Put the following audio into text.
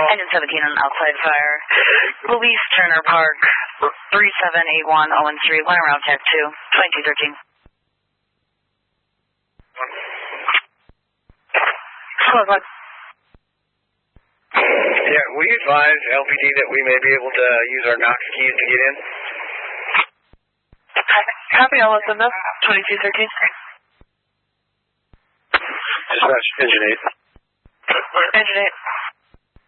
Engine 17 on outside fire. Louise Turner Park, 3781 Owen Street, 1 around Tech 2, 2213. Hello, bud. Yeah, will you advise LPD that we may be able to use our Knox keys to get in? Copy, I'll let them know. 2213. Dispatch, Engine 8. Engine 8.